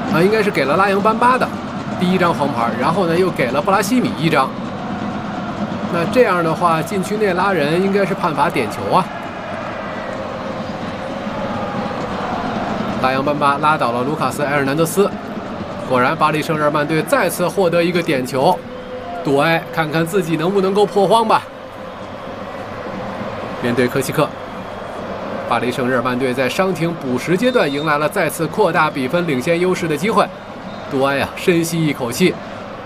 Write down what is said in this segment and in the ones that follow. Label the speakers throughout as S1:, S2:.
S1: 应该是给了拉扬班巴的第1张黄牌，然后呢又给了布拉西米1张。那这样的话，禁区内拉人应该是判罚点球啊。拉扬班巴拉倒了卢卡斯·埃尔南德斯，果然巴黎圣日耳曼队再次获得一个点球。杜埃看看自己能不能够破荒吧。面对科西克，巴黎圣日耳曼队在伤停补时阶段迎来了再次扩大比分、领先优势的机会。杜埃深吸一口气，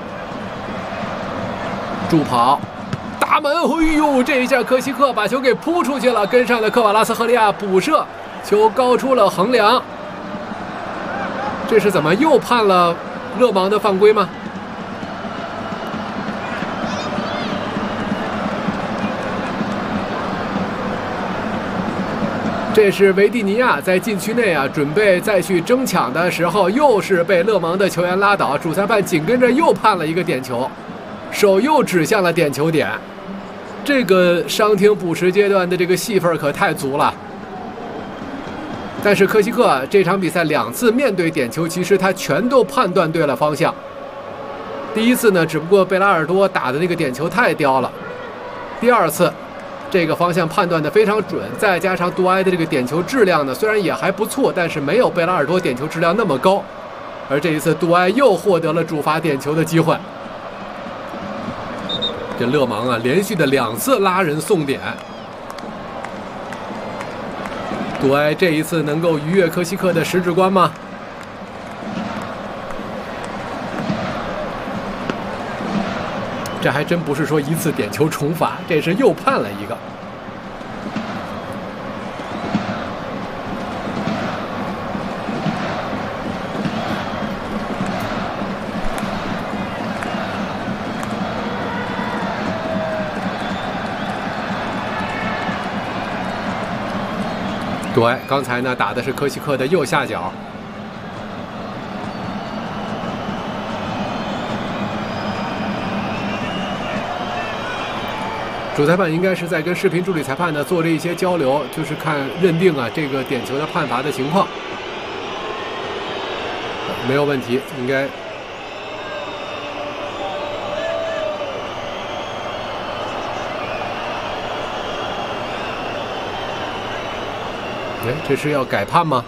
S1: 助跑。 大门，哎呦！这一下科西克把球给扑出去了，跟上的科瓦拉斯赫利亚补射，球高出了横梁。这是怎么又判了勒芒的犯规吗？这是维蒂尼亚在禁区内准备再去争抢的时候，又是被勒芒的球员拉倒，主裁判紧跟着又判了一个点球，手又指向了点球点。 这个伤停补时阶段的这个戏份可太足了，但是科西克这场比赛2次面对点球，其实他全都判断对了方向。第1次呢，只不过贝拉尔多打的那个点球太刁了；第2次，这个方向判断的非常准，再加上杜埃的这个点球质量呢，虽然也还不错，但是没有贝拉尔多点球质量那么高。而这一次，杜埃又获得了主罚点球的机会。 这勒芒连续的2次拉人送点，杜埃这一次能够逾越科西克的10指关吗？这还真不是说1次点球重罚，这是又判了一个。 对，刚才呢打的是科西克的右下角。主裁判应该是在跟视频助理裁判呢做了一些交流，就是看认定这个点球的判罚的情况，没有问题，应该。 哎，这是要改判吗？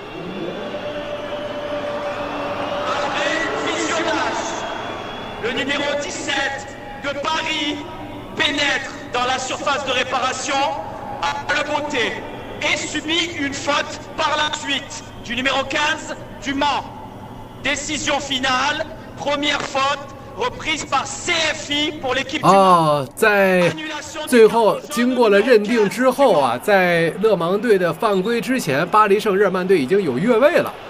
S2: Le numéro 17 de Paris pénètre dans la surface de réparation à la beauté et subit une faute par la suite du numéro 15 du Mans. Décision finale, première faute reprise par CFI pour l'équipe du Mans.
S1: 在最后经过了认定之后在勒芒队的犯规之前，巴黎圣日耳曼队已经有越位了。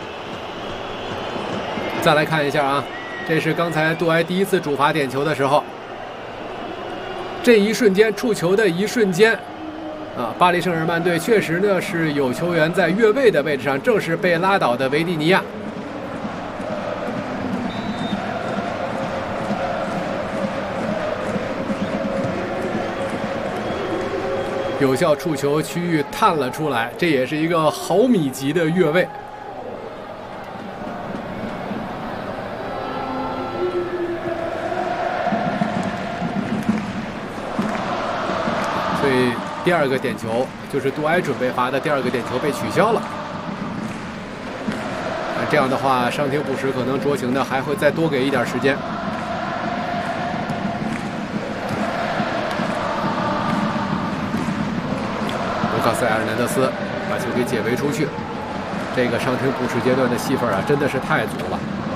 S1: 再来看一下这是刚才杜埃第1次主罚点球的时候，这一瞬间触球的一瞬间，巴黎圣日耳曼队确实呢是有球员在越位的位置上，正是被拉倒的维蒂尼亚。有效触球区域探了出来，这也是一个毫米级的越位。 所以第2个点球就是杜埃准备罚的第2个点球被取消了。这样的话，伤停补时可能酌情的还会再多给一点时间。卢卡斯·埃尔南德斯把球给解围出去。这个伤停补时阶段的戏份真的是太足了。